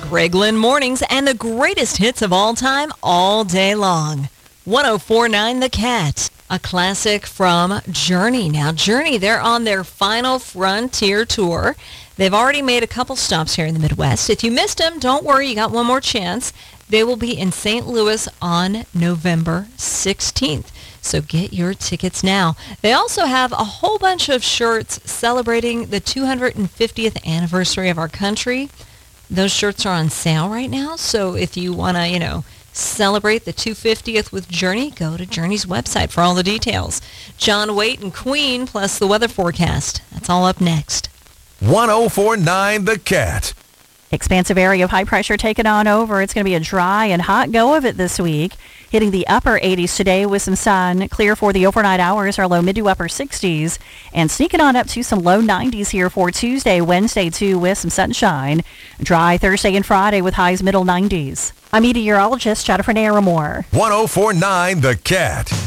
Greg Lynn Mornings and the greatest hits of all time all day long. 104.9 The Cat, a classic from Journey. Now, Journey, they're on their final Frontier tour. They've already made a couple stops here in the Midwest. If you missed them, don't worry, you got one more chance. They will be in St. Louis on November 16th. So get your tickets now. They also have a whole bunch of shirts celebrating the 250th anniversary of our country. Those shirts are on sale right now. So if you want to, celebrate the 250th with Journey, go to Journey's website for all the details. John Waite and Queen plus the weather forecast. That's all up next. 104.9 The Cat. Expansive area of high pressure taking on over. It's going to be a dry and hot go of it this week. Hitting the upper 80s today with some sun. Clear for the overnight hours, our low mid to upper 60s. And sneaking on up to some low 90s here for Tuesday, Wednesday too, with some sunshine. Dry Thursday and Friday with highs middle 90s. I'm meteorologist Jennifer Naramore. 104.9 The Cat.